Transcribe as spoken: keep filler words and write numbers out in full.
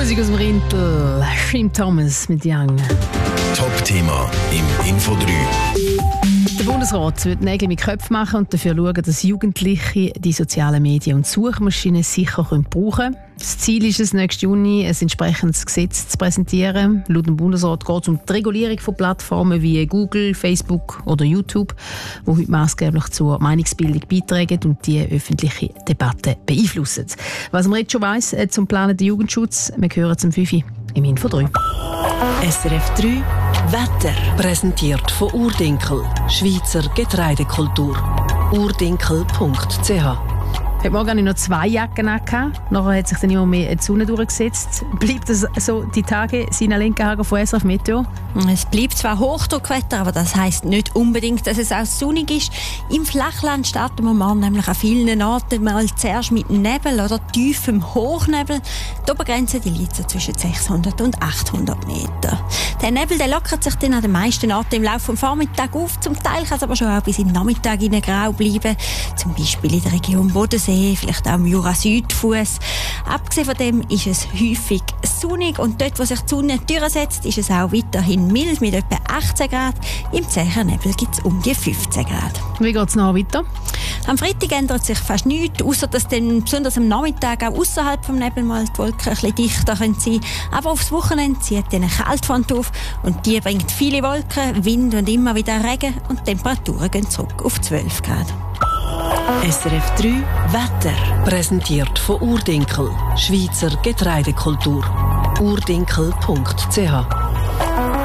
Musik aus dem Rintel. Shim Thomas mit Young. Top-Thema im Info drei. Der Bundesrat wird Nägel mit Köpfen machen und dafür schauen, dass Jugendliche die sozialen Medien und Suchmaschinen sicher brauchen können. Das Ziel ist es, nächsten Juni ein entsprechendes Gesetz zu präsentieren. Laut dem Bundesrat geht es um die Regulierung von Plattformen wie Google, Facebook oder YouTube, die heute maßgeblich zur Meinungsbildung beitragen und die öffentliche Debatte beeinflussen. Was man jetzt schon weiss zum geplanten Jugendschutz, wir hören zum fünf im Info drei. S R F drei Wetter. Präsentiert von Urdinkel, Schweizer Getreidekultur. urdinkel punkt c h. Heute Morgen hatte ich noch zwei Jacken an. Nachher hat sich dann immer mehr die Sonne durchgesetzt. Bleibt das so die Tage, Sina Lenkenhager von S R F Meteo? Es bleibt zwar Hochdruckwetter, aber das heisst nicht unbedingt, dass es auch sonnig ist. Im Flachland starten wir morgen nämlich an vielen Orten mal zuerst mit Nebel oder tiefem Hochnebel. Die Obergrenze die liegt so zwischen sechshundert und achthundert Meter. Der Nebel der lockert sich dann an den meisten Orten im Laufe des Vormittags auf. Zum Teil kann es aber schon auch bis in den Nachmittag in grau bleiben. Zum Beispiel in der Region Bodensee, vielleicht auch im Jura-Südfuss. Abgesehen von dem ist es häufig sonnig und dort, wo sich die Sonne durchsetzt, ist es auch weiterhin mild mit etwa achtzehn Grad. Im zähen Nebel gibt es um die fünfzehn Grad. Wie geht es noch weiter? Am Freitag ändert sich fast nichts, außer dass dann besonders am Nachmittag auch außerhalb vom Nebel mal die Wolken ein bisschen dichter sein können. Aber aufs Wochenende zieht dann eine Kaltfront auf und die bringt viele Wolken, Wind und immer wieder Regen und die Temperaturen gehen zurück auf zwölf Grad. S R F drei Wetter. Präsentiert von Urdinkel, Schweizer Getreidekultur. urdinkel punkt c h.